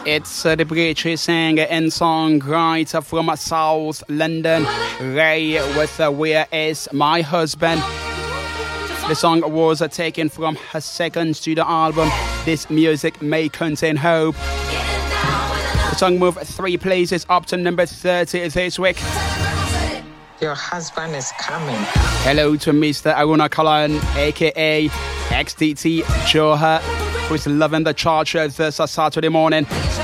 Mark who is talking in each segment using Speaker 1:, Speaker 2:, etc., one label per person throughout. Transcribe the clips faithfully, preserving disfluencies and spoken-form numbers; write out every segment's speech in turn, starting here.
Speaker 1: It's uh, the British singer and songwriter from South London, Ray, with uh, Where Is My Husband. The song was uh, taken from her second studio album, This Music May Contain Hope. The song moved three places up to number thirty this week.
Speaker 2: Your husband is coming.
Speaker 1: Hello to Mister Aruna Kalan, aka X T T Johar, who's loving the chart this Saturday morning.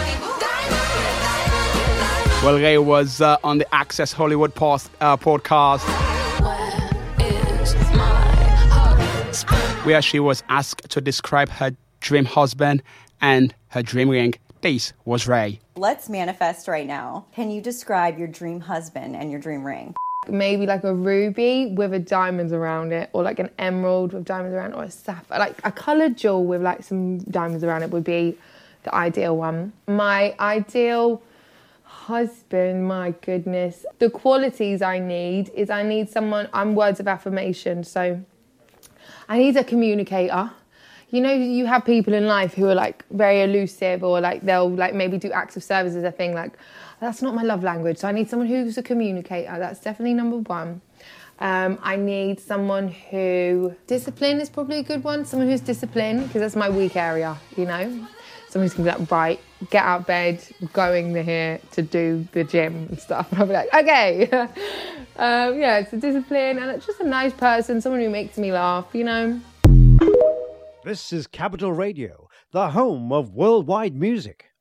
Speaker 1: Well, Ray was uh, on the Access Hollywood post, uh, podcast, where she was asked to describe her dream husband and her dream ring. This was Ray.
Speaker 3: Let's manifest right now. Can you describe your dream husband and your dream ring?
Speaker 4: Maybe like a ruby with a diamond around it, or like an emerald with diamonds around it, or a sapphire. Like a coloured jewel with like some diamonds around it would be the ideal one. My ideal husband, my goodness. The qualities I need is I need someone, I'm words of affirmation, so I need a communicator. You know, you have people in life who are like very elusive, or like they'll like maybe do acts of service as a thing. Like, that's not my love language. So I need someone who's a communicator. That's definitely number one. Um, I need someone who, discipline is probably a good one. Someone who's disciplined, because that's my weak area, you know? Someone who's going to be like, right, get out of bed, going here to do the gym and stuff. And I'll be like, okay. um, yeah, it's a discipline, and it's just a nice person, someone who makes me laugh, you know?
Speaker 5: This is Capital Radio, the home of worldwide music.